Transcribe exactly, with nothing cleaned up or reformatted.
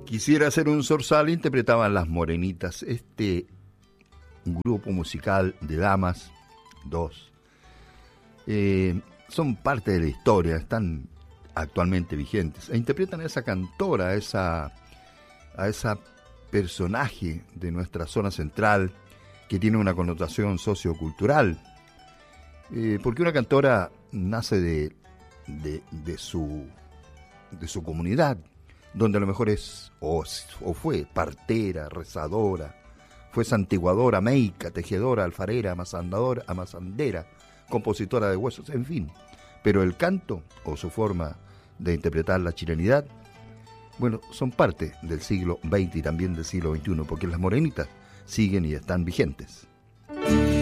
Quisiera ser un zorzal, interpretaban Las Morenitas, este grupo musical de damas, dos. Eh, son parte de la historia, están actualmente vigentes, e interpretan a esa cantora, a esa, a esa personaje de nuestra zona central, que tiene una connotación sociocultural, eh, porque una cantora nace de, de, de, su, de su comunidad, donde a lo mejor es, o, o fue, partera, rezadora, fue santiguadora, meica, tejedora, alfarera, amasandadora, amasandera, compositora de huesos, en fin. Pero el canto, o su forma de interpretar la chilenidad, bueno, son parte del siglo veinte y también del siglo veintiuno, porque las morenitas siguen y están vigentes.